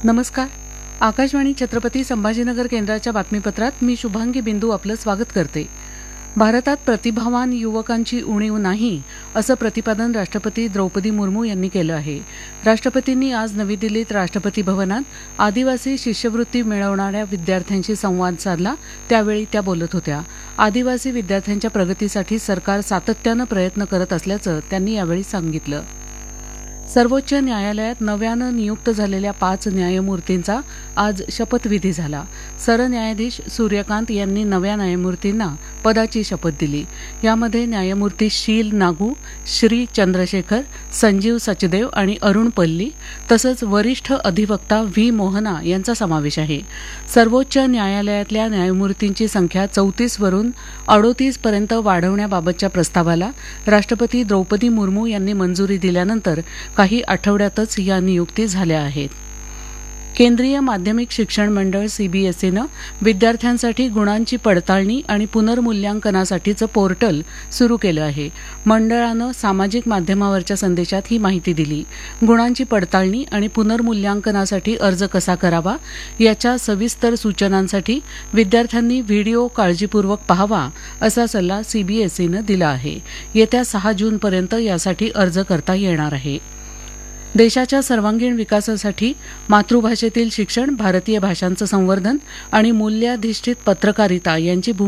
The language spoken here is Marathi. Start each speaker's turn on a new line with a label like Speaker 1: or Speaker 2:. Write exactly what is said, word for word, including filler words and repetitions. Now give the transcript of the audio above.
Speaker 1: नमस्कार. आकाशवाणी छत्रपती संभाजीनगर केंद्राच्या बातमीपत्रात मी शुभांगी बिंदू आपलं स्वागत करते. भारतात प्रतिभावान युवकांची उणीव नाही असं प्रतिपादन राष्ट्रपती द्रौपदी मुर्मू यांनी केलं आहे. राष्ट्रपतींनी आज नवी दिल्लीत राष्ट्रपती भवनात आदिवासी शिष्यवृत्ती मिळवणाऱ्या विद्यार्थ्यांशी संवाद साधला, त्यावेळी त्या बोलत होत्या. आदिवासी विद्यार्थ्यांच्या प्रगतीसाठी सरकार सातत्यानं प्रयत्न करत असल्याचं त्यांनी यावेळी सांगितलं. सर्वोच्च न्यायालयात नव्यानं नियुक्त झालेल्या पाच न्यायमूर्तींचा आज शपथविधी झाला. सरन्यायाधीश सूर्यकांत यांनी नव्या न्यायमूर्तींना पदाची शपथ दिली. यामध्ये न्यायमूर्ती शील नागू, श्री चंद्रशेखर, संजीव सचदेव आणि अरुण पल्ली तसंच वरिष्ठ अधिवक्ता व्ही मोहना यांचा समावेश आहे. सर्वोच्च न्यायालयातल्या न्यायमूर्तींची संख्या चौतीस वरून अडोतीस पर्यंत वाढवण्याबाबतच्या प्रस्तावाला राष्ट्रपती द्रौपदी मुर्मू यांनी मंजुरी दिल्यानंतर काही आठवड्यातच या नियुक्ती झाल्या आहेत. केंद्रीय माध्यमिक शिक्षण मंडळ सीबीएसईनं विद्यार्थ्यांसाठी गुणांची पडताळणी आणि पुनर्मूल्यांकनासाठीचं पोर्टल सुरू केलं आहे. मंडळानं सामाजिक माध्यमावरच्या संदेशात ही माहिती दिली. गुणांची पडताळणी आणि पुनर्मूल्यांकनासाठी अर्ज कसा करावा याच्या सविस्तर सूचनांसाठी विद्यार्थ्यांनी व्हिडिओ काळजीपूर्वक पाहावा असा सल्ला सीबीएसईनं दिला आहे. येत्या सहा जूनपर्यंत यासाठी अर्ज करता येणार आहे. देशाच्या सर्वांगीण विकासासाठी मातृभाषेतील शिक्षण, भारतीय भाषांचं संवर्धन आणि मूल्याधिष्ठित पत्रकारिता यांची भूमिका